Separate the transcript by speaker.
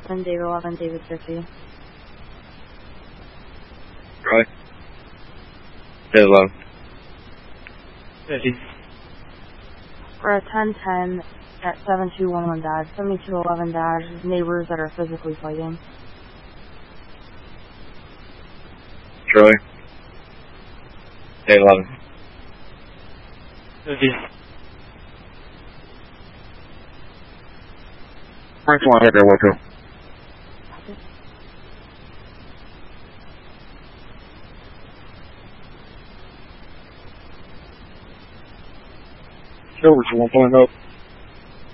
Speaker 1: 11, David 11, David 50.
Speaker 2: Right. David 11.
Speaker 3: 50.
Speaker 1: We're at 1010 at 7211 Dodge, 7211 Dodge, neighbors that are physically fighting.
Speaker 2: Troy. David 11.
Speaker 3: 50.
Speaker 2: Frank 1, hit there, what to? Silver's 1.0.